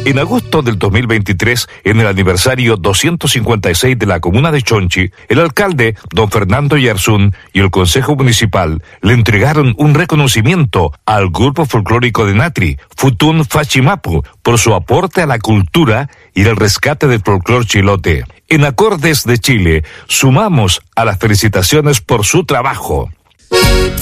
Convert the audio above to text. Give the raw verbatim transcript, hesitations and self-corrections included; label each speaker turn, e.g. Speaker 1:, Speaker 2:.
Speaker 1: En agosto del dos mil veintitrés, en el aniversario doscientos cincuenta y seis de la comuna de Chonchi, el alcalde, don Fernando Yarzún, y el Consejo Municipal le entregaron un reconocimiento al grupo folclórico de Natri, Futún Fachimapu, por su aporte a la cultura y el rescate del folclor chilote. En Acordes de Chile, sumamos a las felicitaciones por su trabajo.